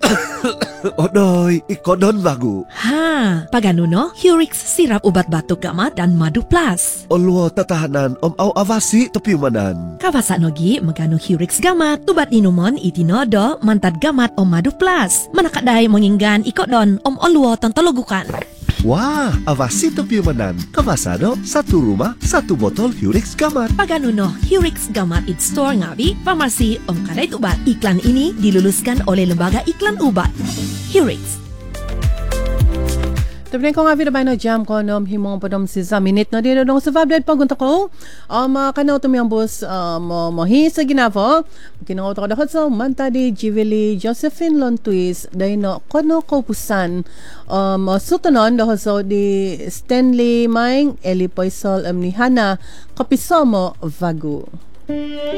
Odoy, ikodon bago. Ha, pagano no? Hurix sirap ubat batuk gamat dan madu plus. Olwo tatahanan au avasi topiumanan. Kawasa nogi magano Hurix gamat, ubat inuman itinodo mantad gamat madu plus. Manakaday menginggan ikodon olwo tontologukan. Wah, avasi topiumanan. Kawasano, satu rumah, satu botol Hurix gamat. Pagano no, Hurix gamat it store ngabi, farmasi kadait ubat. Iklan ini diluluskan oleh Lembaga Iklan Ubat. Hurix. Tapi ko nga video no jam ko nom himong padom si sa minute no dito dong sa vibe pagunta ko kanaw tumiyang bus mohi sa ginavo kinaw to kadahot sa manta di Jivili Josephine Lontuis dayno kono ko pusan sutonon dahol sa di Stanley Maing Eli Poisol amnihana kapisomo vagu.